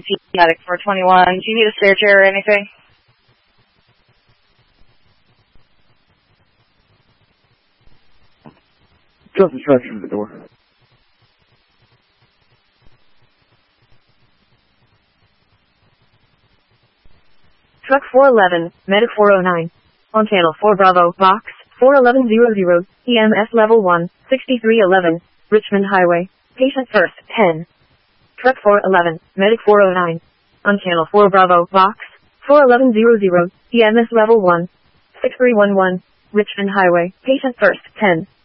Medic 421. Do you need a stair chair or anything? Just instructions at the door. Truck 411, Medic 409. On channel 4 Bravo, box 41100, EMS level 1, 6311, Richmond Highway. Patient first, 10. Truck 411, Medic 409. On channel 4 Bravo, box 41100, EMS level 1, 6311, Richmond Highway. Patient first, 10.